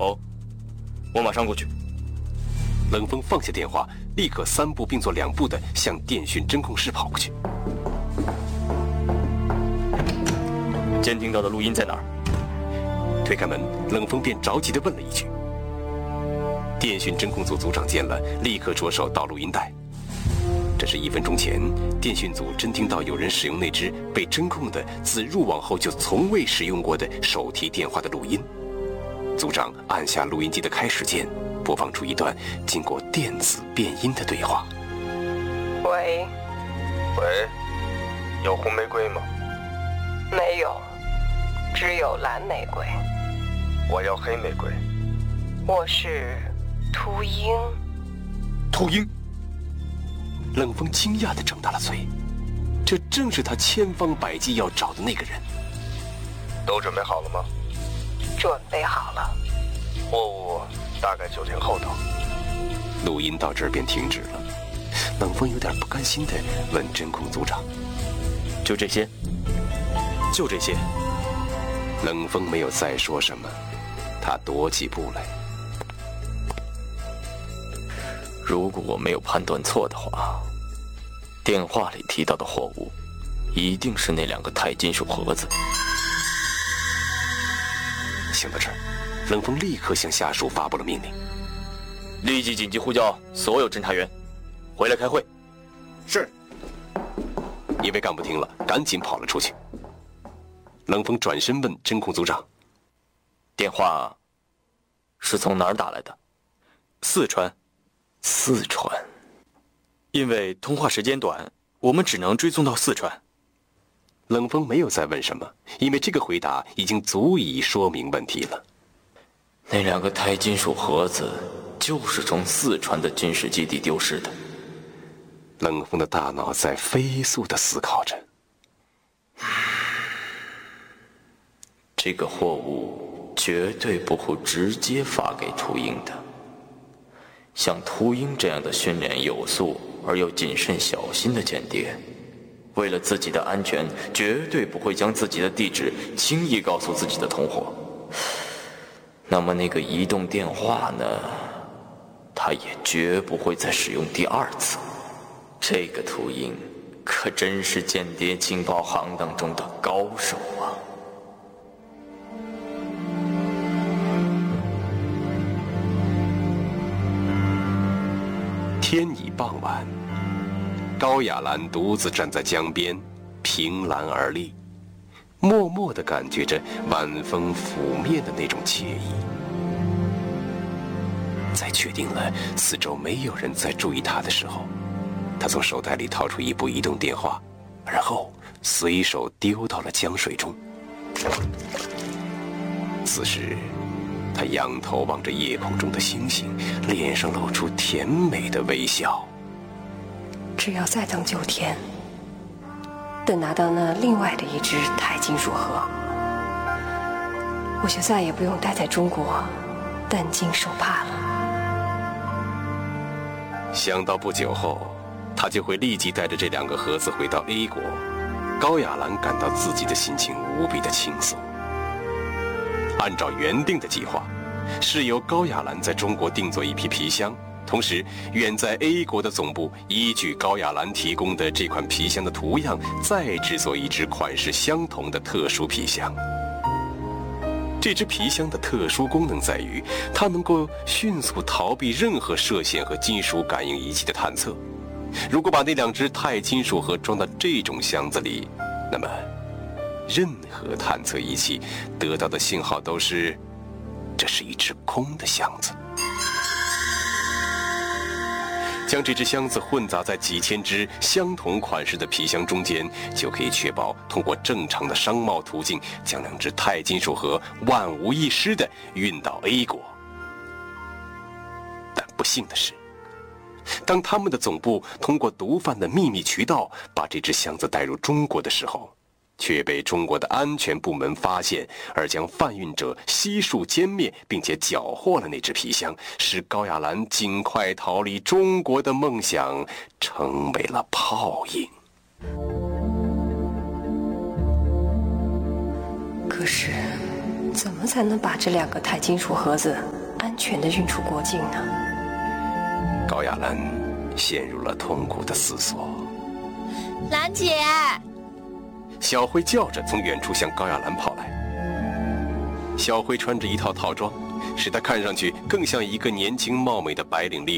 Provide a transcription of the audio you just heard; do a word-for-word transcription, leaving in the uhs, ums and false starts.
哦，我马上过去。 冷风放下电话，立刻三步并作两步地向电讯侦控室跑过去。 监听到的录音在哪儿？ 推开门，冷风便着急地问了一句。电讯侦控组组长见了，立刻着手导录音带。这是一分钟前，电讯组侦听到有人使用那只被侦控的自入网后就从未使用过的手提电话的录音。组长按下录音机的开始键，播放出一段经过电子变音的对话。 喂， 喂，有红玫瑰吗？ 没有，只有蓝玫瑰。 我要黑玫瑰。 我是秃鹰。 秃鹰。 冷风惊讶地睁大了嘴，这正是他千方百计要找的那个人。 都准备好了吗？ 准备好了。 货物大概九天后到。 录音到这儿便停止了。冷风有点不甘心地问侦控组长：“ 就这些？就这些？” 冷风没有再说什么，他踱起步来。 如果我没有判断错的话，电话里提到的货物一定是那两个钛金属盒子。 想到这儿，冷风立刻向下属发布了命令： 立即紧急呼叫所有侦查员，回来开会。 是。 一位干部听了，赶紧跑了出去。冷风转身问侦控组长：“ 电话是从哪儿打来的？” 四川。 四川。 因为通话时间短，我们只能追踪到四川。 冷风没有再问什么，因为这个回答已经足以说明问题了。 那两个钛金属盒子就是从四川的军事基地丢失的。 冷风的大脑在飞速地思考着。 这个货物绝对不会直接发给秃鹰的。像秃鹰这样的训练有素而又谨慎小心的间谍，为了自己的安全，绝对不会将自己的地址轻易告诉自己的同伙。那么那个移动电话呢？他也绝不会再使用第二次。这个秃鹰可真是间谍情报行当中的高手啊！ 天已傍晚，高雅兰独自站在江边，凭栏而立，默默地感觉着晚风拂面的那种惬意。在确定了四周没有人在注意他的时候，他从手袋里掏出一部移动电话，然后随手丢到了江水中。此时他仰头望着夜空中的星星，脸上露出甜美的微笑。 只要再等九天，等拿到那另外的一只钛金属盒，我就再也不用待在中国担惊受怕了。 想到不久后他就会立即带着这两个盒子回到 A 国，高雅兰感到自己的心情无比的轻松。按照原定的计划，是由高雅兰在中国定做一批皮箱，同时远在 A 国的总部依据高雅兰提供的这款皮箱的图样，再制作一只款式相同的特殊皮箱。这只皮箱的特殊功能在于，它能够迅速逃避任何射线和金属感应仪器的探测。如果把那两只钛金属盒装到这种箱子里，那么任何探测仪器得到的信号都是，这是一只空的箱子。将这只箱子混杂在几千只相同款式的皮箱中间，就可以确保通过正常的商贸途径，将两只钛金属盒万无一失地运到 A 国。但不幸的是，当他们的总部通过毒贩的秘密渠道把这只箱子带入中国的时候，却被中国的安全部门发现，而将贩运者悉数歼灭，并且缴获了那只皮箱，使高雅兰尽快逃离中国的梦想成为了泡影。 可是怎么才能把这两个钛金属盒子安全地运出国境呢？ 高雅兰陷入了痛苦的思索。 兰姐， 小辉叫着从远处向高雅兰跑来。小辉穿着一套套装，使她看上去更像一个年轻貌美的白领丽